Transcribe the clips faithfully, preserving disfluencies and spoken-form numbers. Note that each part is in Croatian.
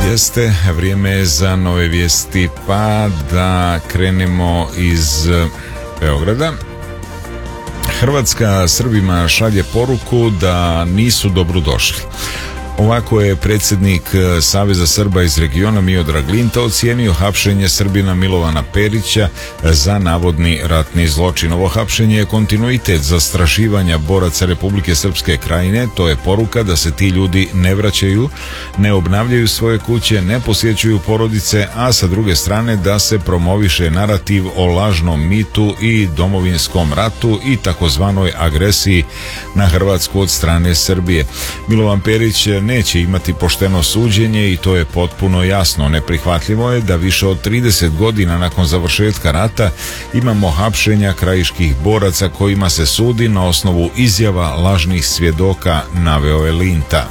Jeste, vrijeme je za nove vijesti, pa da krenemo iz Beograda. Hrvatska Srbima šalje poruku da nisu dobrodošli. Ovako je predsjednik Saveza Srba iz regiona Miodrag Linta ocijenio hapšenje Srbina Milovana Perića za navodni ratni zločin. Ovo hapšenje je kontinuitet zastrašivanja boraca Republike Srpske Krajine. To je poruka da se ti ljudi ne vraćaju, ne obnavljaju svoje kuće, ne posjećuju porodice, a sa druge strane da se promoviše narativ o lažnom mitu i domovinskom ratu i takozvanoj agresiji na Hrvatsku od strane Srbije. Milovan Perić neće imati pošteno suđenje i to je potpuno jasno. Neprihvatljivo je da više od trideset godina nakon završetka rata imamo hapšenja krajiških boraca kojima se sudi na osnovu izjava lažnih svjedoka, naveo je Linta.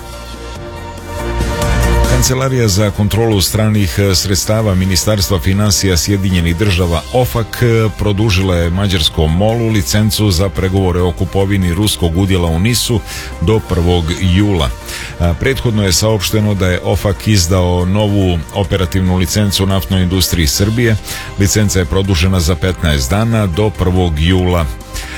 Kancelarija za kontrolu stranih sredstava Ministarstva financija Sjedinjenih država O F A C produžila je mađarskom MOL-u licencu za pregovore o kupovini ruskog udjela u NIS-u do prvog jula. Prethodno je saopšteno da je O F A C izdao novu operativnu licencu naftnoj industriji Srbije. Licenca je produžena za petnaest dana do prvog jula.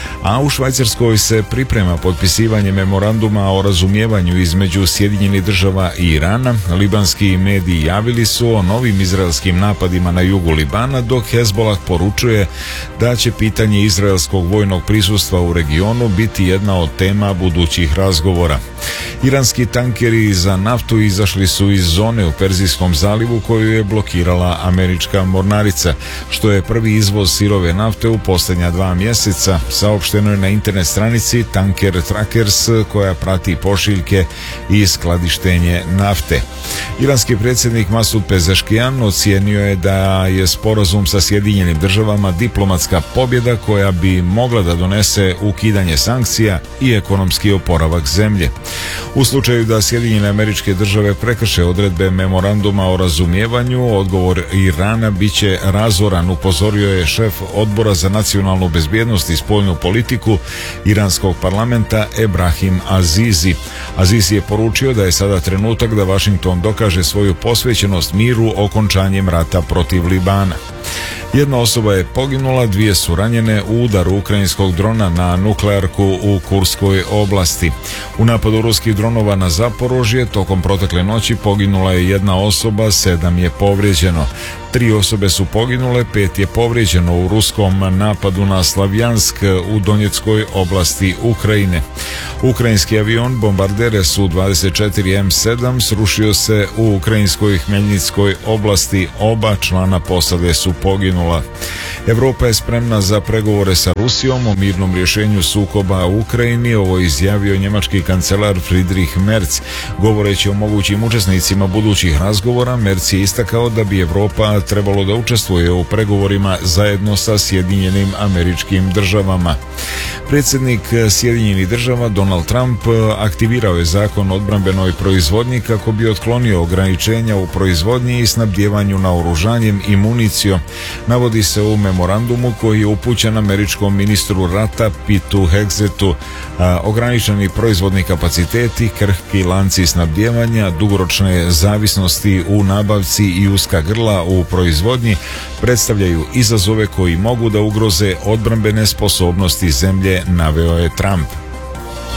A u Švajcarskoj se priprema potpisivanje memoranduma o razumijevanju između Sjedinjenih država i Irana. Libanski mediji javili su o novim izraelskim napadima na jugu Libana, dok Hezbollah poručuje da će pitanje izraelskog vojnog prisustva u regionu biti jedna od tema budućih razgovora. Iranski tankeri za naftu izašli su iz zone u Perzijskom zalivu koju je blokirala američka mornarica, što je prvi izvoz sirove nafte u posljednja dva mjeseca. Saopšteno je na internet stranici Tanker Trackers koja prati pošiljke i skladištenje nafte. Iranski predsjednik Masud Pezeškijan ocijenio je da je sporazum sa Sjedinjenim državama diplomatska pobjeda koja bi mogla da donese ukidanje sankcija i ekonomski oporavak zemlje. U slučaju da Sjedinjene Američke Države prekrše odredbe memoranduma o razumijevanju, odgovor Irana biće razoran, upozorio je šef Odbora za nacionalnu bezbjednost i spoljnu politiku iranskog parlamenta Ebrahim Azizi. Azizi je poručio da je sada trenutak da Washington dokaže svoju posvećenost miru okončanjem rata protiv Libana. Jedna osoba je poginula, dvije su ranjene u udaru ukrajinskog drona na nuklearku u Kurskoj oblasti. U napadu ruskih dronova na Zaporožje tokom protekle noći poginula je jedna osoba, sedam je povrijeđeno. Tri osobe su poginule, pet je povrijeđeno u ruskom napadu na Slavjansk u Donjeckoj oblasti Ukrajine. Ukrajinski avion bombardere Su dvadeset četiri M sedam srušio se u ukrajinskoj Hmeljickoj oblasti, oba člana posade su poginula. Evropa je spremna za pregovore sa Rusijom o mirnom rješenju sukoba u Ukrajini, ovo je izjavio njemački kancelar Friedrich Merz. Govoreći o mogućim učesnicima budućih razgovora, Merz je istakao da bi Evropa trebalo da učestvuje u pregovorima zajedno sa Sjedinjenim Američkim Državama. Predsjednik Sjedinjenih Država Donald Trump aktivirao je zakon o odbrambenoj proizvodnji kako bi otklonio ograničenja u proizvodnji i snabdijevanju naoružanjem i municijom. Navodi se u memorandumu koji je upućen američkom ministru rata Pitu Hegzetu. Ograničeni proizvodni kapaciteti, krhki lanci snabdijevanja, dugoročne zavisnosti u nabavci i uska grla u proizvodnji predstavljaju izazove koji mogu da ugroze odbrambene sposobnosti zemlje, naveo je Trump.